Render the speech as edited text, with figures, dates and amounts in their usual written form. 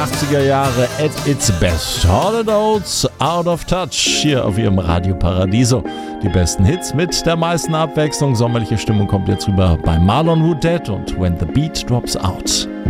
80er Jahre at its best. Hall & Oates, Out of Touch, hier auf ihrem Radio Paradiso. Die besten Hits mit der meisten Abwechslung. Sommerliche Stimmung kommt jetzt rüber bei Marlon Who Dead und When the Beat Drops Out.